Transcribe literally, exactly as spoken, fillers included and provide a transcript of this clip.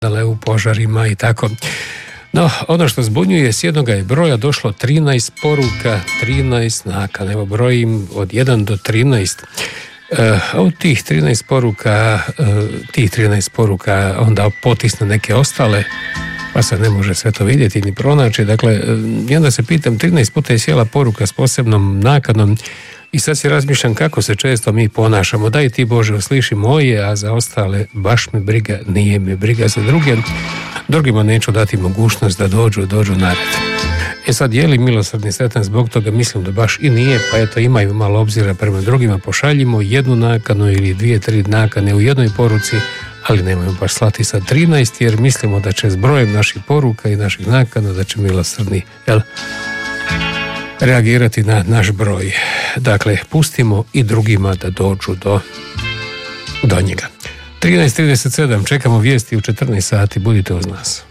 u požarima i tako. No, ono što zbunjuje, s jednoga je broja došlo trinaest poruka, trinaest nakana. Evo brojim od jedan do trinaest. E, od tih trinaest poruka, e, tih trinaest poruka onda potisne neke ostale, pa se ne može sve to vidjeti ni pronaći. Dakle, i onda se pitam, trinaest puta je sjela poruka s posebnom nakanom i sad si razmišljam kako se često mi ponašamo. Daj ti Bože usliši moje, a za ostale baš me briga, nije me briga za druge. Drugima neću dati mogućnost da dođu, dođu na red. E sad, je li milosrdni sretan zbog toga? Mislim da baš i nije, pa eto imaju malo obzira prema drugima, pošaljimo jednu nakanu ili dvije, tri nakane u jednoj poruci, ali nemojmo baš slati sad trinaest, jer mislimo da će s brojem naših poruka i naših nakana da će milosrdni, jel, reagirati na naš broj. Dakle, pustimo i drugima da dođu do, do njega. trinaest trideset sedam, čekamo vijesti u četrnaest sati, budite uz nas.